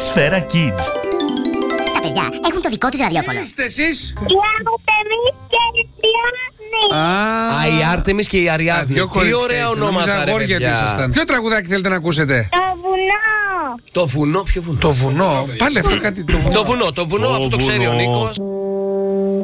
Σφαίρα Kids. Τα παιδιά έχουν το δικό τους ραδιόφωνο. Είστε εσείς? Η Άρτεμις και η Αριάδνη. Η Άρτεμις και η Αριάδνη. Τι ωραία ονόματα, ρε παιδιά. Ποιο τραγουδάκι θέλετε να ακούσετε? Το βουνό. Το βουνό, ποιο βουνό? Το βουνό. Πάλι αυτό κάτι. Το βουνό, αυτό το ξέρει ο Νίκος.